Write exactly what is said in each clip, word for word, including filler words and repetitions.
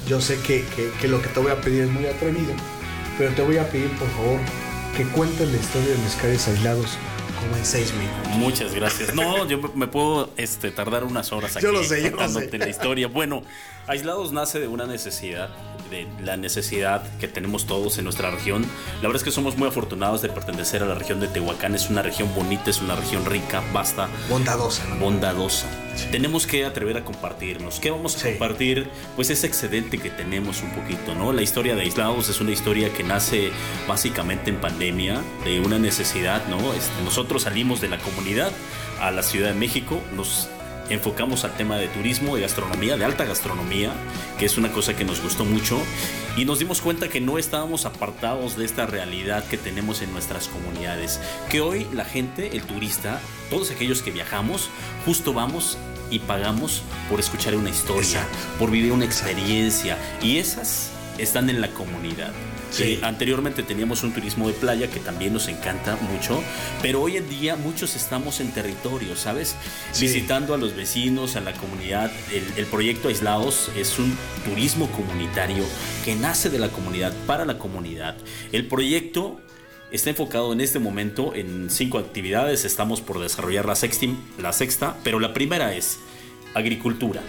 yo sé que, que, que lo que te voy a pedir es muy atrevido, pero te voy a pedir, por favor, que cuentes la historia de Mezcales Aislados como en seis minutos. Muchas gracias. No, yo me puedo este, tardar unas horas aquí yo lo sé, yo contándote lo sé. la historia. Bueno, Aislados nace de una necesidad, de la necesidad que tenemos todos en nuestra región. La verdad es que somos muy afortunados de pertenecer a la región de Tehuacán. Es una región bonita, es una región rica, vasta, bondadosa, ¿no? bondadosa. Sí. Tenemos que atrever a compartirnos. ¿Qué vamos a sí. compartir? Pues ese excedente que tenemos un poquito, ¿no? La historia de Aislados es una historia que nace básicamente en pandemia, de una necesidad, ¿no? Este, nosotros salimos de la comunidad a la Ciudad de México, nos enfocamos al tema de turismo y gastronomía, de alta gastronomía, que es una cosa que nos gustó mucho, y nos dimos cuenta que no estábamos apartados de esta realidad que tenemos en nuestras comunidades, que hoy la gente, el turista, todos aquellos que viajamos, justo vamos y pagamos por escuchar una historia, exacto, por vivir una experiencia, y esas están en la comunidad. Sí. Eh, anteriormente teníamos un turismo de playa que también nos encanta mucho, pero hoy en día muchos estamos en territorio, ¿sabes? Sí. Visitando a los vecinos, a la comunidad. El, el proyecto Aislados es un turismo comunitario que nace de la comunidad para la comunidad. El proyecto está enfocado en este momento en cinco actividades. Estamos por desarrollar la sexta, la sexta, pero la primera es agricultura.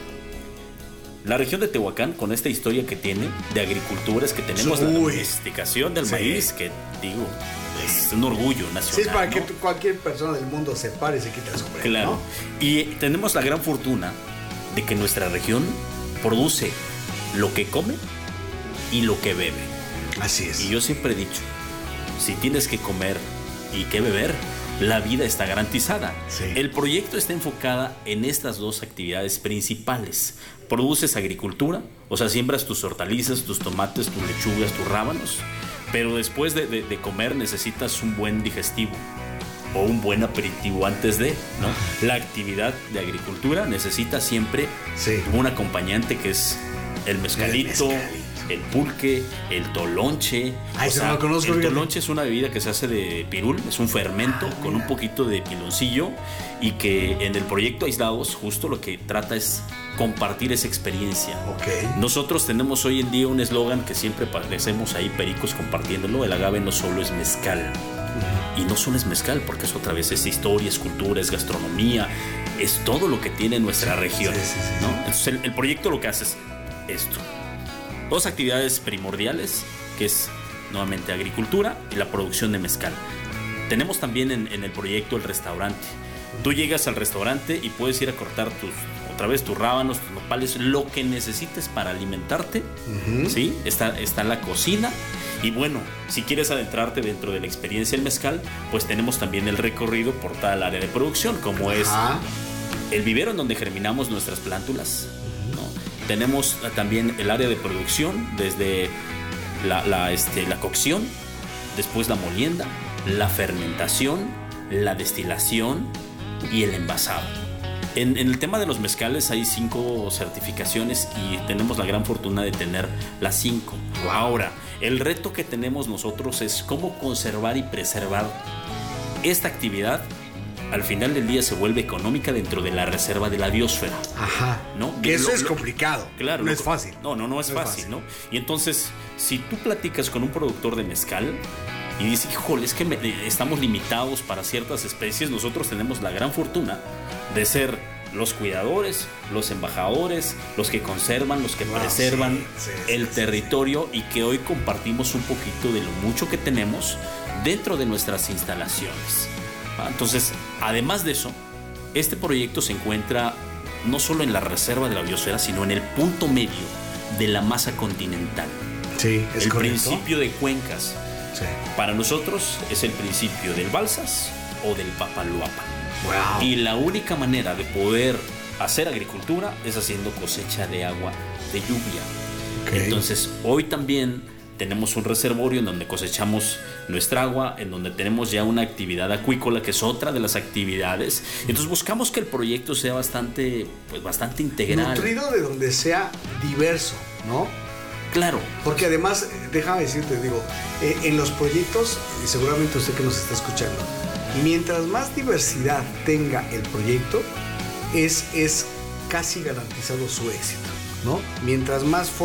La región de Tehuacán, con esta historia que tiene de agricultura, es que tenemos Uy. la domesticación del sí. maíz, que digo, es un orgullo nacional. Sí, es para ¿no? que cualquier persona del mundo se pare y se quite el sombrero. Claro. ¿No? Y tenemos la gran fortuna de que nuestra región produce lo que come y lo que bebe. Así es. Y yo siempre he dicho, si tienes que comer y que beber, la vida está garantizada. Sí. El proyecto está enfocado en estas dos actividades principales. Produces agricultura, o sea, siembras tus hortalizas, tus tomates, tus lechugas, tus rábanos, pero después de, de, de comer necesitas un buen digestivo o un buen aperitivo antes de, ¿no? La actividad de agricultura necesita siempre sí. un acompañante que es el mezcalito, el mezcalito. El pulque, el tolonche. Ay, o sea, no lo conozco. El tolonche es una bebida que se hace de pirul, es un fermento ah, con un poquito de piloncillo, y que en el proyecto Aislados justo lo que trata es compartir esa experiencia. Okay. Nosotros tenemos hoy en día un eslogan que siempre parecemos ahí pericos compartiéndolo: el agave no solo es mezcal. Uh-huh. Y no solo es mezcal, porque es otra vez es historia, es cultura, es gastronomía, es todo lo que tiene nuestra sí, región, sí, sí, sí, ¿no? Entonces el, el proyecto lo que hace es esto. Dos actividades primordiales, que es nuevamente agricultura y la producción de mezcal. Tenemos también en, en el proyecto el restaurante. Tú llegas al restaurante y puedes ir a cortar tus, otra vez tus rábanos, tus nopales, lo que necesites para alimentarte. Uh-huh. ¿Sí? Está, está la cocina. Y bueno, si quieres adentrarte dentro de la experiencia del mezcal, pues tenemos también el recorrido por toda el área de producción, como es uh-huh. el vivero en donde germinamos nuestras plántulas. Tenemos también el área de producción, desde la, la, este, la cocción, después la molienda, la fermentación, la destilación y el envasado. En, en el tema de los mezcales hay cinco certificaciones y tenemos la gran fortuna de tener las cinco. Ahora, el reto que tenemos nosotros es cómo conservar y preservar esta actividad. Al final del día se vuelve económica dentro de la reserva de la biosfera. Ajá. ¿No? Que eso lo, es lo, complicado. Claro. No lo, es fácil. No, no, no es, no fácil, es fácil, ¿no? Y entonces, si tú platicas con un productor de mezcal y dices, híjole, es que me, estamos limitados para ciertas especies, nosotros tenemos la gran fortuna de ser los cuidadores, los embajadores, los que conservan, los que wow, preservan sí, sí, el sí, territorio sí. Y que hoy compartimos un poquito de lo mucho que tenemos dentro de nuestras instalaciones. Entonces, además de eso, este proyecto se encuentra no solo en la reserva de la biosfera, sino en el punto medio de la masa continental. Sí, es el correcto. Principio de cuencas. Sí. Para nosotros es el principio del Balsas o del Papaloapan. Wow. Y la única manera de poder hacer agricultura es haciendo cosecha de agua de lluvia. Okay. Entonces, hoy también tenemos un reservorio en donde cosechamos nuestra agua, en donde tenemos ya una actividad acuícola, que es otra de las actividades. Entonces buscamos que el proyecto sea bastante, pues bastante integral. Nutrido de donde sea diverso, ¿no? Claro. Porque además, déjame decirte, digo, eh, en los proyectos, y seguramente usted que nos está escuchando, mientras más diversidad tenga el proyecto, es, es casi garantizado su éxito, ¿no? Mientras más